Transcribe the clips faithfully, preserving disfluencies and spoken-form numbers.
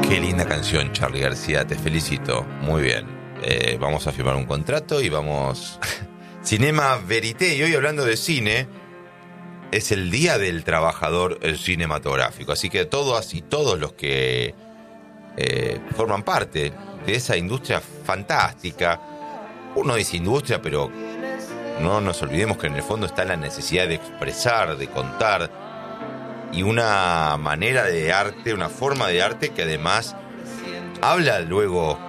Qué linda canción, Charly García, te felicito. Muy bien. Eh, vamos a firmar un contrato y vamos... Cinema Verité, y hoy hablando de cine, es el Día del Trabajador Cinematográfico. Así que todos y todos los que eh, forman parte de esa industria fantástica, uno dice industria, pero no nos olvidemos que en el fondo está la necesidad de expresar, de contar, y una manera de arte, una forma de arte que además habla luego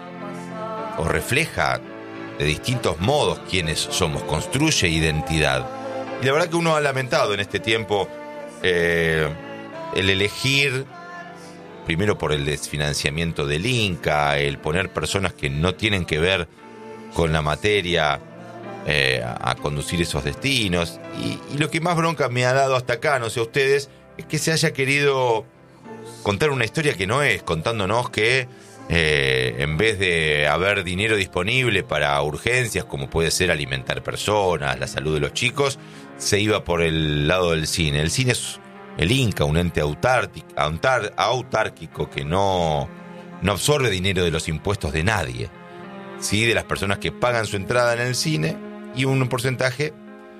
o refleja de distintos modos quiénes somos, construye identidad. Y la verdad que uno ha lamentado en este tiempo eh, el elegir, primero por el desfinanciamiento del Inca, el poner personas que no tienen que ver con la materia eh, a, a conducir esos destinos. Y, y lo que más bronca me ha dado hasta acá, no sé a ustedes, es que se haya querido contar una historia que no es, contándonos que Eh, en vez de haber dinero disponible para urgencias como puede ser alimentar personas, la salud de los chicos, se iba por el lado del cine. El cine es el Inca, un ente autárquico, autar, autárquico que no, no absorbe dinero de los impuestos de nadie, sí, de las personas que pagan su entrada en el cine, y un porcentaje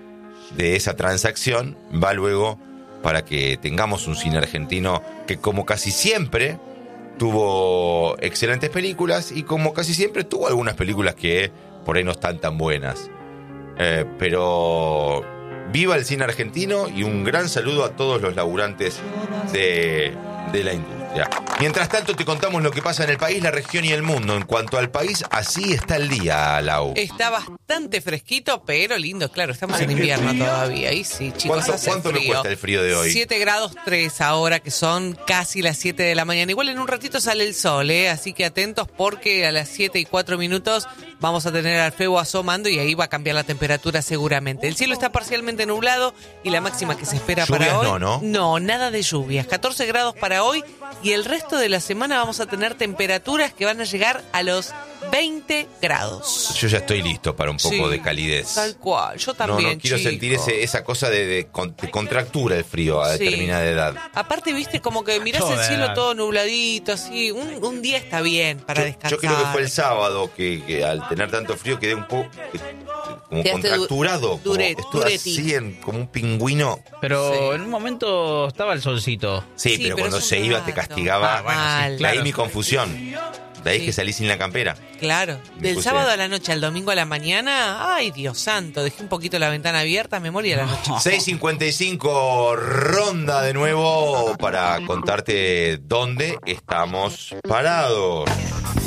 de esa transacción va luego para que tengamos un cine argentino que, como casi siempre, tuvo excelentes películas y como casi siempre tuvo algunas películas que por ahí no están tan buenas. Eh, pero viva el cine argentino y un gran saludo a todos los laburantes de, de la industria. Mientras tanto te contamos lo que pasa en el país, la región y el mundo. En cuanto al país, así está el día, Lau. Está bastante fresquito, pero lindo, claro, estamos en invierno todavía. Y sí, chicos, ¿Cuánto, hace cuánto me frío. cuesta el frío de hoy? siete grados tres ahora, que son casi las siete de la mañana. Igual en un ratito sale el sol, ¿eh? Así que atentos porque a las siete y cuatro minutos vamos a tener al Febo asomando y ahí va a cambiar la temperatura seguramente. El cielo está parcialmente nublado y la máxima que se espera Lluvias para hoy... no, ¿no? No, nada de lluvias. catorce grados para hoy y el resto de la semana vamos a tener temperaturas que van a llegar a los veinte grados. Yo ya estoy listo para un poco Sí, de calidez. Tal cual, yo también, No, no quiero chico. sentir ese, esa cosa de, de, con- de contractura el frío a Sí. determinada edad. Aparte, viste, como que mirás el Joder. cielo todo nubladito, así. Un, un día está bien para Yo, descansar. yo creo que fue el sábado que, que al tener tanto frío quedé un poco que- como Quedaste contracturado, du- dure- como, estuve dureti. así en- como un pingüino. Pero Sí. en un momento estaba el solcito. Sí, Sí, pero, pero cuando es un se iba rato. te castigaba. Ah, bueno, sí, Mal. De claro. ahí mi confusión. De ahí Sí. que salí sin la campera. Claro, Me del puse- sábado a la noche al domingo a la mañana, ay, Dios santo, dejé un poquito la ventana abierta, me moría la noche. seis cincuenta y cinco, ronda de nuevo para contarte dónde estamos parados.